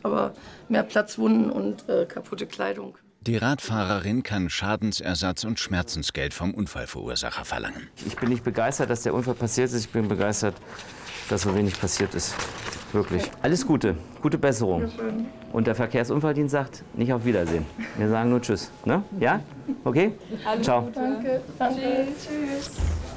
aber mehr Platzwunden und kaputte Kleidung. Die Radfahrerin kann Schadensersatz und Schmerzensgeld vom Unfallverursacher verlangen. Ich bin nicht begeistert, dass der Unfall passiert ist. Ich bin begeistert, dass so wenig passiert ist. Wirklich. Alles Gute. Gute Besserung. Und der Verkehrsunfalldienst sagt, nicht auf Wiedersehen. Wir sagen nur Tschüss. Ne? Ja? Okay? Alles Ciao. Gute. Danke. Danke. Tschüss.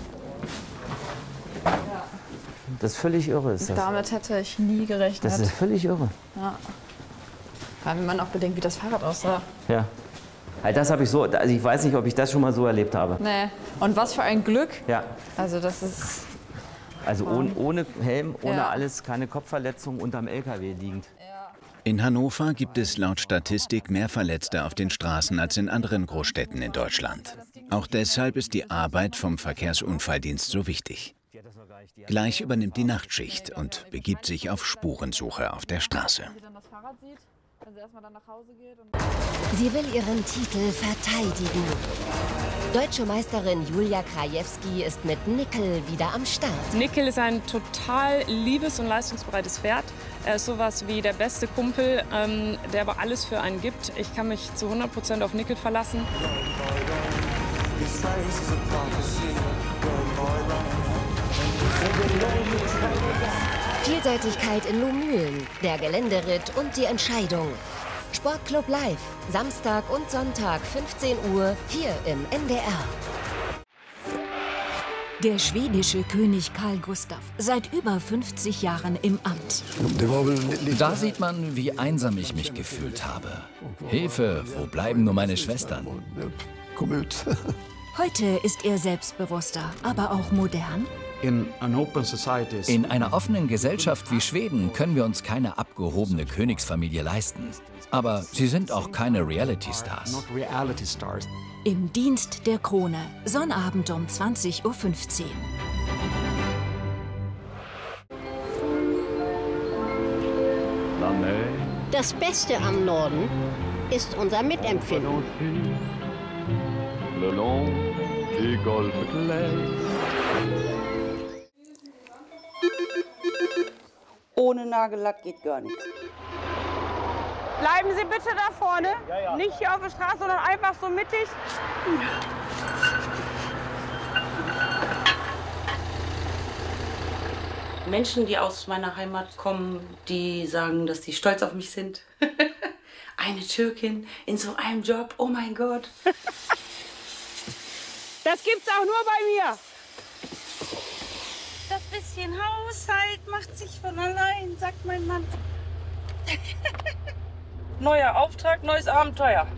Das ist völlig irre. Ist das. Damit hätte ich nie gerechnet. Das ist völlig irre. Ja. Vor allem, wenn man auch bedenkt, wie das Fahrrad aussah. Ja. Das habe ich so, also ich weiß nicht, ob ich das schon mal so erlebt habe. Nee. Und was für ein Glück. Ja. Also das ist... Also ohne Helm, ohne Ja. alles, keine Kopfverletzung, unterm LKW liegend. In Hannover gibt es laut Statistik mehr Verletzte auf den Straßen als in anderen Großstädten in Deutschland. Auch deshalb ist die Arbeit vom Verkehrsunfalldienst so wichtig. Gleich übernimmt die Nachtschicht und begibt sich auf Spurensuche auf der Straße. Sie will ihren Titel verteidigen. Deutsche Meisterin Julia Krajewski ist mit Nickel wieder am Start. Nickel ist ein total liebes und leistungsbereites Pferd. Er ist sowas wie der beste Kumpel, der aber alles für einen gibt. Ich kann mich zu 100% auf Nickel verlassen. Vielseitigkeit in Lohmühlen, der Geländeritt und die Entscheidung. Sportclub Live, Samstag und Sonntag 15 Uhr, hier im NDR. Der schwedische König Carl Gustaf, seit über 50 Jahren im Amt. Da sieht man, wie einsam ich mich gefühlt habe. Hilfe, wo bleiben nur meine Schwestern? Heute ist er selbstbewusster, aber auch modern. In einer offenen Gesellschaft wie Schweden können wir uns keine abgehobene Königsfamilie leisten. Aber sie sind auch keine Reality-Stars. Im Dienst der Krone, Sonnabend um 20:15 Uhr. Das Beste am Norden ist unser Mitempfinden. Ohne Nagellack geht gar nichts. Bleiben Sie bitte da vorne, nicht hier auf der Straße, sondern einfach so mittig. Menschen, die aus meiner Heimat kommen, die sagen, dass sie stolz auf mich sind. Eine Türkin in so einem Job, oh mein Gott. Das gibt's auch nur bei mir. Das bisschen Haushalt macht sich von allein, sagt mein Mann. Neuer Auftrag, neues Abenteuer.